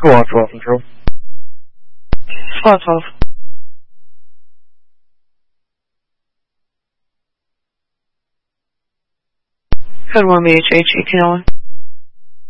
Squad 12 control. Squad 12. Code 1 BHH 1801.